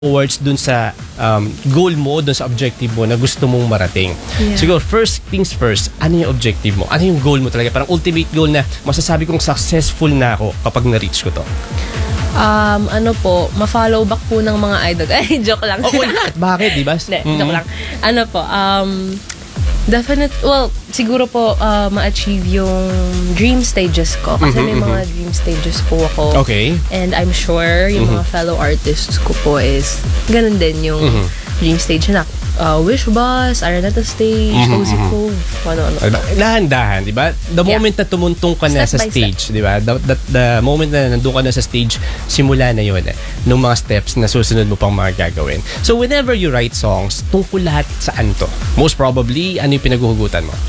towards dun sa goal mo, dun sa objective mo na gusto mong marating. Yeah. Siguro, first things first, ano yung objective mo? Ano yung goal mo talaga? Parang ultimate goal na masasabi kong successful na ako kapag na-reach ko to. Ano po, ma-follow back po ng mga idol. Ay, joke lang. Oh, wait, bakit? Di ba? Joke lang. Ano po, siguro po ma-achieve yung dream stages ko. Kasi may mga dream stages po ako. Okay. And I'm sure yung mga fellow artists ko po is ganun din yung dream stage na Wish Bus, Araneta Stage, Cozy Cove, ano-ano. Dahan-dahan, di ba? The moment na tumuntong ka na sa Step by stage, di ba? The moment na nandun ka na sa stage, simula na yun nung mga steps na susunod mo pang mga gagawin. So whenever you write songs, tungkol lahat saan to? Most probably, ano yung pinaghuhugutan mo?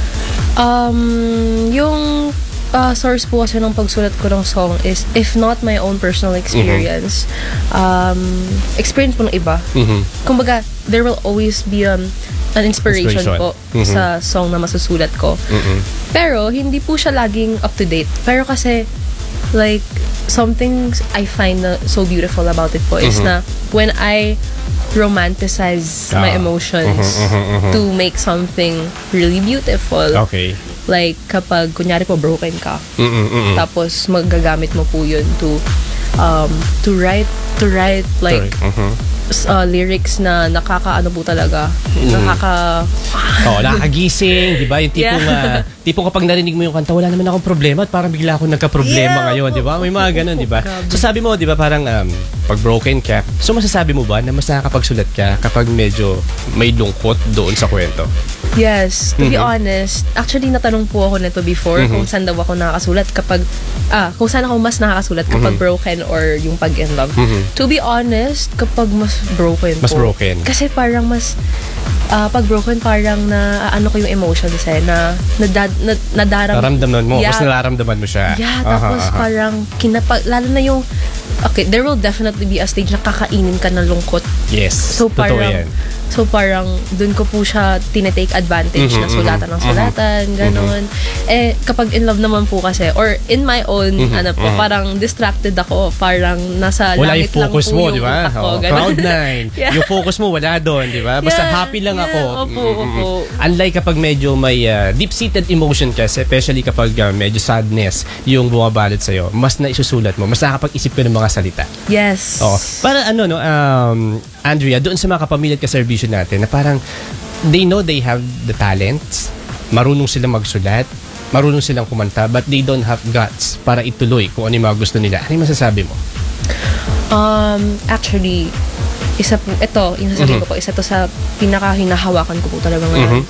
Yung source po kasi ng pagsulat ko ng song is, if not my own personal experience, experience po ng iba. Kumbaga, there will always be an inspiration po sa song na masusulat ko. Pero, hindi po siya laging up-to-date. Pero kasi, like, something I find so beautiful about it po is na when I romanticize my emotions to make something really beautiful. Okay. Like, kapag, kunyari po, broken ka. Tapos, magagamit mo po yun to write, like, lyrics na nakakaano po talaga. Nakakagising, di ba? Yung tipong kapag narinig mo yung kanta, wala naman akong problema at parang bigla akong nagka-problema ngayon, di ba? May mga ganun, di ba? So sabi mo, di ba, parang pag broken ka, so masasabi mo ba na mas nakakapagsulat ka kapag medyo may lungkot doon sa kwento? Yes, to be honest, actually natanong po ako nito before kung saan daw ako nakakasulat kapag kung saan ako mas nakakasulat kapag broken or yung pag in love. To be honest, kapag mas broken po. Mas broken. Kasi parang mas pag broken parang na ano ko yung emotions nararamdaman mo, mas nararamdaman mo siya. Yeah, tapos parang lalo na yung there will definitely be a stage na kakainin ka ng lungkot. Yes, so parang, totoo yan. So parang dun ko po siya tinetake advantage na sulatan ng sulatan, ganon. Eh, kapag in love naman po kasi, or in my own, parang distracted ako, parang nasa wala langit yung focus lang po mo, yung di ba? Cloud9. Yung focus mo, wala doon, di ba? Basta happy lang ako. Opo. Unlike kapag medyo may deep-seated emotion ka, especially kapag medyo sadness yung bumabalot sa'yo, mas naisusulat mo, mas nakakapag-isip ka ng mga salita. Yes. Para Andrea, doon sa mga kapamilya at kaservisyo natin na parang they know they have the talents, marunong silang magsulat, marunong silang kumanta, but they don't have guts para ituloy kung ano yung mga gusto nila. Ano yung masasabi mo? Actually, yung sasabihin ko po, isa to sa pinaka-hinahawakan ko po talaga ngayon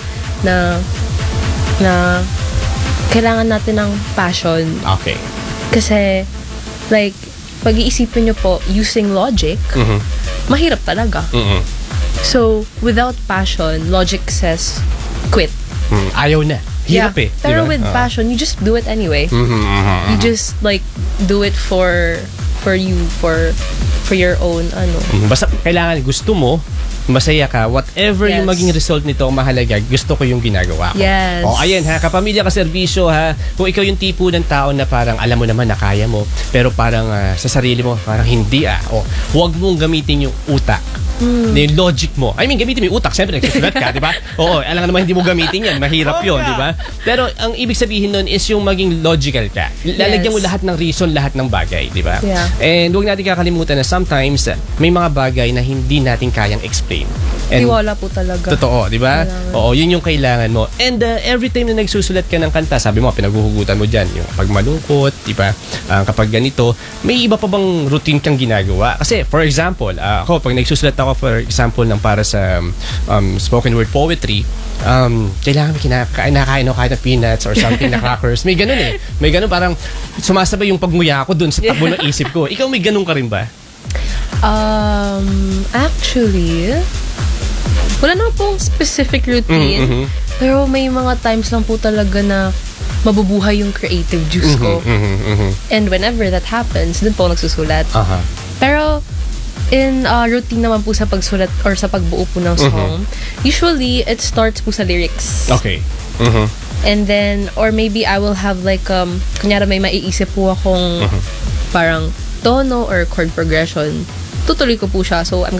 na kailangan natin ng passion. Okay. Kasi, like, pag-iisipin nyo po, using logic, mahirap talaga. So, without passion, logic says, quit. Ayaw na. Hirap Pero with passion, you just do it anyway. You just, like, do it for you, for your own, Basta kailangan gusto mo, masaya ka, whatever yung maging result nito, mahalaga, gusto ko yung ginagawa ko. Yes. Ayan kapamilya, kaserbisyo kung ikaw yung tipo ng tao na parang alam mo naman na kaya mo, pero parang sa sarili mo, parang hindi huwag mong gamitin yung utak. Yung logic mo. I mean, gamitin mo yung utak. Siyempre, nagsusulat ka, di ba? Oo, alam naman hindi mo gamitin yan. Mahirap yun, di ba? Pero ang ibig sabihin nun is yung maging logical ka. Lalagyan mo lahat ng reason, lahat ng bagay, di ba? Yeah. And huwag natin kakalimutan na sometimes may mga bagay na hindi natin kayang explain. And tiwala po talaga. Totoo, di ba? Oo, yun yung kailangan mo. And every time na nagsusulat ka ng kanta, sabi mo, pinaghuhugutan mo dyan, yung pag malungkot, di ba? Kapag ganito, may iba pa bang routine kang ginagawa? Kasi, for example, ako, pag nagsusulat ako, for example, ng para sa spoken word poetry, kailangan kinakain ako kahit na peanuts or something na crackers. May ganun May ganun, parang sumasabay yung pagmuya ko dun sa takbo ng isip ko. Ikaw may ganun ka rin ba? Actually, wala naman pong specific routine. Pero may mga times lang po talaga na mabubuhay yung creative juice ko. And whenever that happens, dun po nagsusulat. Pero in routine naman po sa pagsulat or sa pagbuo po ng song, usually it starts po sa lyrics. Okay. And then, or maybe I will have like, kunyari may maiisip po akong parang tono or chord progression. itutuloy ko po siya. So, I'm